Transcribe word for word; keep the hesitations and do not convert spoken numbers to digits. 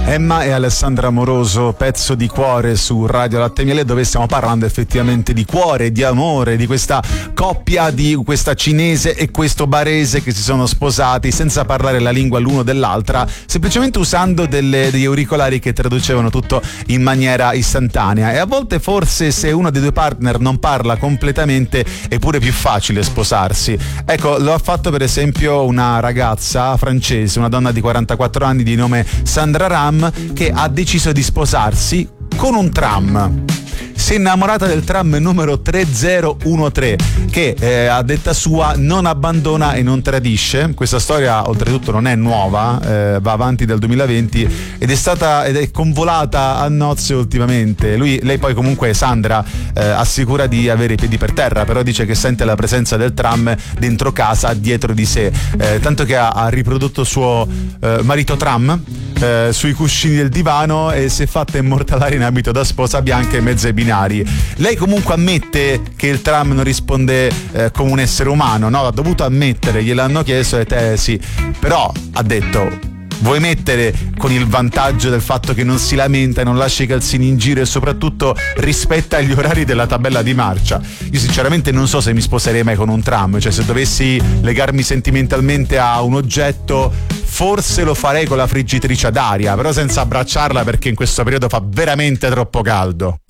Emma e Alessandra Moroso, pezzo di cuore su Radio Latte e Miele, dove stiamo parlando effettivamente di cuore, di amore, di questa coppia, di questa cinese e questo barese che si sono sposati senza parlare la lingua l'uno dell'altra, semplicemente usando delle, degli auricolari che traducevano tutto in maniera istantanea. E a volte forse se uno dei due partner non parla completamente è pure più facile sposarsi. Ecco, lo ha fatto per esempio una ragazza francese, una donna di quarantaquattro anni di nome Sandra Ram, che ha deciso di sposarsi con un tram. Si è innamorata del tram numero tre zero uno tre che eh, a detta sua non abbandona e non tradisce. Questa storia oltretutto non è nuova, eh, va avanti dal duemilaventi ed è stata ed è convolata a nozze ultimamente. Lui, lei poi comunque Sandra eh, assicura di avere i piedi per terra, però dice che sente la presenza del tram dentro casa, dietro di sé, eh, tanto che ha, ha riprodotto suo eh, marito tram eh, sui cuscini del divano e si è fatta immortalare in abito da sposa bianca e mezze binari. Lei comunque ammette che il tram non risponde eh, come un essere umano, no? Ha dovuto ammettere, gliel'hanno chiesto e te sì, però ha detto: vuoi mettere con il vantaggio del fatto che non si lamenta, non lascia i calzini in giro e soprattutto rispetta gli orari della tabella di marcia. Io sinceramente non so se mi sposerei mai con un tram, cioè se dovessi legarmi sentimentalmente a un oggetto forse lo farei con la friggitrice ad aria, però senza abbracciarla perché in questo periodo fa veramente troppo caldo.